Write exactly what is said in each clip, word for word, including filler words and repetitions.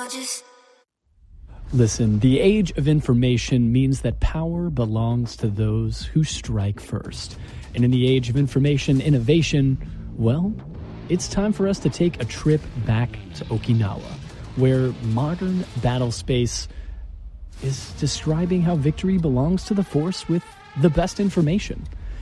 Listen, the age of information means that power belongs to those who strike first. And in the age of information innovation, well, it's time for us to take a trip back to Okinawa, where modern battle space is describing how victory belongs to the force with the best information.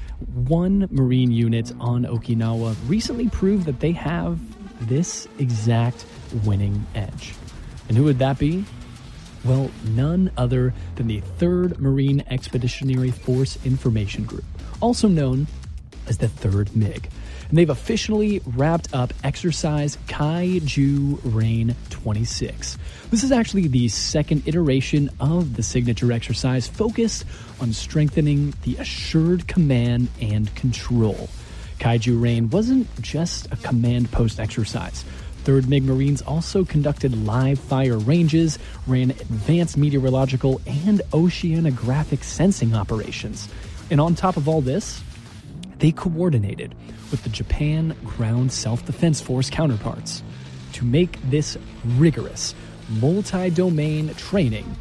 One Marine unit on Okinawa recently proved that they have this exact winning edge. And who would that be? Well, none other than the third Marine Expeditionary Force Information Group, also known as the third M I G. And they've officially wrapped up exercise Kaiju Rain twenty-six. This is actually the second iteration of the signature exercise focused on strengthening the assured command and control. Kaiju Rain wasn't just a command post exercise. third M I G Marines also conducted live fire ranges, ran advanced meteorological and oceanographic sensing operations. And on top of all this, they coordinated with the Japan Ground Self-Defense Force counterparts to make this rigorous, multi-domain training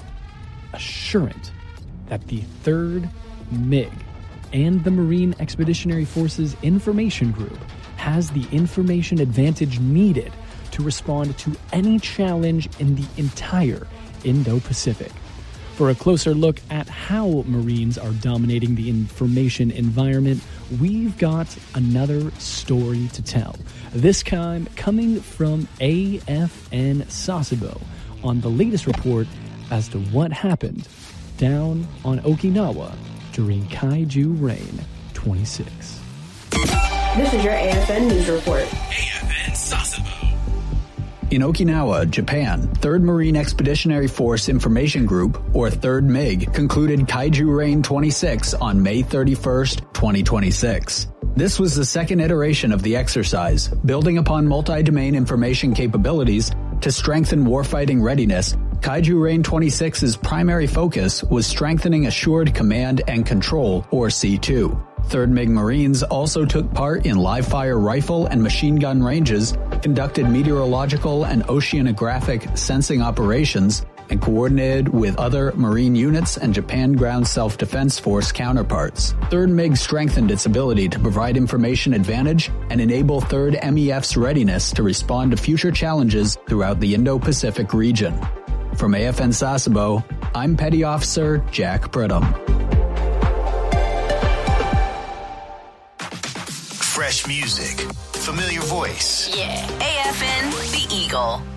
assurant that the third M I G and the Marine Expeditionary Forces Information Group has the information advantage needed to respond to any challenge in the entire Indo-Pacific. For a closer look at how Marines are dominating the information environment, we've got another story to tell. This time coming from A F N Sasebo on the latest report as to what happened down on Okinawa during Kaiju Rain twenty-six. This is your A F N News Report. A F N Sasebo. In Okinawa, Japan, third Marine Expeditionary Force Information Group, or third M I G, concluded Kaiju Rain twenty-six on May thirty-first, twenty twenty-six. This was the second iteration of the exercise, building upon multi-domain information capabilities to strengthen warfighting readiness. Kaiju Rain twenty-six's primary focus was strengthening Assured Command and Control, or C two. third M I G Marines also took part in live-fire rifle and machine gun ranges, conducted meteorological and oceanographic sensing operations, and coordinated with other Marine units and Japan Ground Self-Defense Force counterparts. third M I G strengthened its ability to provide information advantage and enable third M E F's readiness to respond to future challenges throughout the Indo-Pacific region. From A F N Sasebo, I'm Petty Officer Jack Pridham. Fresh music, familiar voice. Yeah, A F N, the Eagle.